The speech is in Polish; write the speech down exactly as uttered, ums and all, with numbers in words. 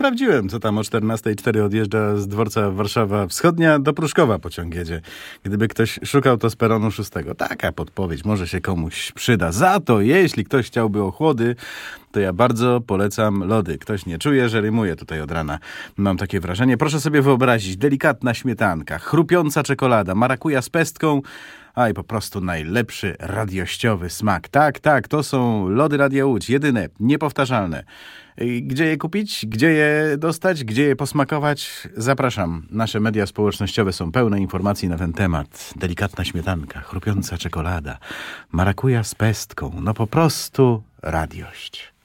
Sprawdziłem, co tam o czternastej cztery odjeżdża z dworca Warszawa Wschodnia do Pruszkowa pociąg jedzie. Gdyby ktoś szukał, to z peronu szóstego. Taka podpowiedź może się komuś przyda. Za to, jeśli ktoś chciałby ochłody, to ja bardzo polecam lody. Ktoś nie czuje, że rymuje tutaj od rana. Mam takie wrażenie. Proszę sobie wyobrazić, delikatna śmietanka, chrupiąca czekolada, marakuja z pestką, a i po prostu najlepszy radiościowy smak. Tak, tak, to są lody Radia Łódź. Jedyne, niepowtarzalne. Gdzie je kupić? Gdzie je dostać? Gdzie je posmakować? Zapraszam. Nasze media społecznościowe są pełne informacji na ten temat. Delikatna śmietanka, chrupiąca czekolada, marakuja z pestką. No po prostu radiość.